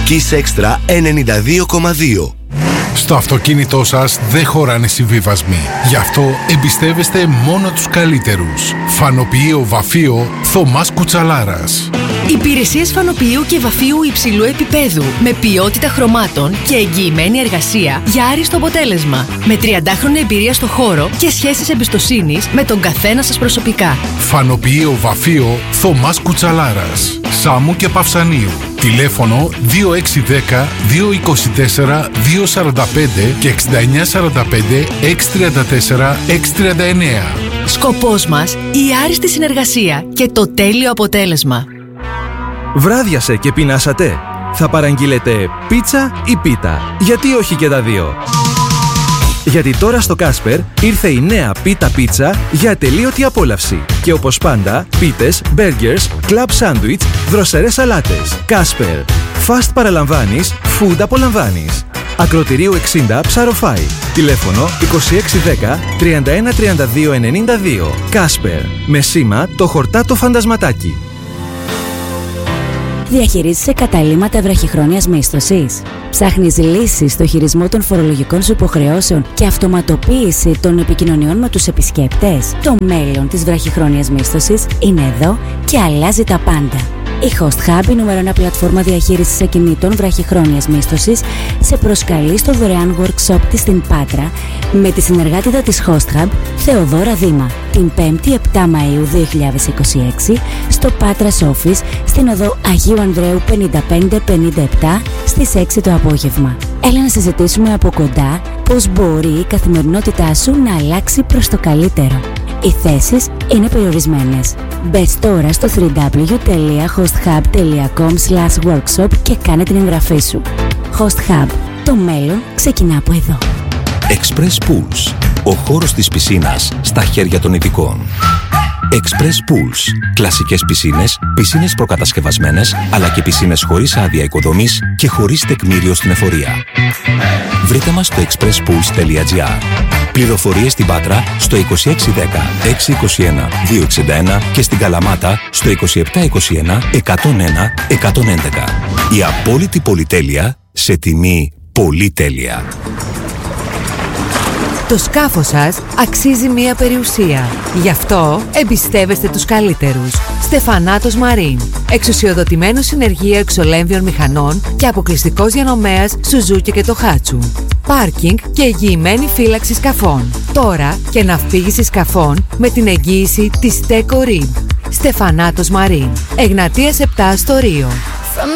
Kiss Extra 92,2. Στο αυτοκίνητό σας δεν χωράνε συμβιβασμοί. Γι' αυτό εμπιστεύεστε μόνο τους καλύτερους. Φανοποιείο Βαφείο Θωμάς Κουτσαλάρας. Υπηρεσίες φανοποιείου και βαφείου υψηλού επίπεδου, με ποιότητα χρωμάτων και εγγυημένη εργασία για άριστο αποτέλεσμα. Με 30χρονη εμπειρία στο χώρο και σχέσεις εμπιστοσύνης με τον καθένα σας προσωπικά. Φανοποιείο Βαφείο Θωμάς Κουτσαλάρας. Σάμου και Παυσανίου. Τηλέφωνο 2610 224 245 και 6945 634 639. Σκοπός μας η άριστη συνεργασία και το τέλειο αποτέλεσμα. Βράδιασε και πεινάσατε. Θα παραγγείλετε πίτσα ή πίτα? Γιατί όχι και τα δύο? Γιατί τώρα στο Κάσπερ ήρθε η νέα πίτα πίτσα για ατελείωτη απόλαυση. Και όπως πάντα, πίτες, μπέργκερς, κλαμπ σάντουιτς, δροσερές σαλάτες. Κάσπερ. Fast παραλαμβάνεις, food απολαμβάνεις. Ακροτηρίου 60 Ψαροφάι. Τηλέφωνο 2610 31 32 92. Κάσπερ. Με σήμα το χορτάτο φαντασματάκι. Διαχειρίζεσαι καταλύματα βραχυχρόνιας μίσθωσης? Ψάχνεις λύσεις στο χειρισμό των φορολογικών σου υποχρεώσεων και αυτοματοποίηση των επικοινωνιών με τους επισκέπτες? Το μέλλον της βραχυχρόνιας μίσθωσης είναι εδώ και αλλάζει τα πάντα. Η Host Hub, η νούμερο 1 πλατφόρμα διαχείρισης ακινήτων βραχυχρόνιας μίσθωσης, σε προσκαλεί στο δωρεάν workshop της στην Πάτρα με τη συνεργάτηδα της Host Hub Θεοδόρα Δήμα την 5η 7 Μαΐου 2026 στο Πάτρας Office στην οδό Αγίου Ανδρέου 55-57 στις 6 το απόγευμα. Έλα να συζητήσουμε από κοντά πώς μπορεί η καθημερινότητά σου να αλλάξει προς το καλύτερο. Οι θέσεις είναι περιορισμένες. Μπες τώρα στο www.hosthub.com/workshop και κάνε την εγγραφή σου. Host Hub. Το μέλλον ξεκινά από εδώ. Express Pools. Ο χώρος της πισίνας στα χέρια των ειδικών. Express Pools. Κλασικές πισίνες, πισίνες προκατασκευασμένες, αλλά και πισίνες χωρίς άδεια οικοδομής και χωρίς τεκμήριο στην εφορία. Βρείτε μας στο expresspools.gr. Πληροφορίες στην Πάτρα στο 2610 621 261 και στην Καλαμάτα στο 2721 101 111. Η απόλυτη πολυτέλεια σε τιμή πολύ τέλεια. Το σκάφος σας αξίζει μία περιουσία. Γι' αυτό εμπιστεύεστε τους καλύτερους. Στεφανάτος Μαρίν. Εξουσιοδοτημένος συνεργείο εξολέμβιων μηχανών και αποκλειστικός διανομέας Σουζούκι και Τοχάτσου. Πάρκινγκ και εγγυημένη φύλαξη σκαφών. Τώρα και ναυπήγηση σκαφών με την εγγύηση της Teco Rib. Στεφανάτος Μαρίν. Εγνατίας 7 στο Ρίο.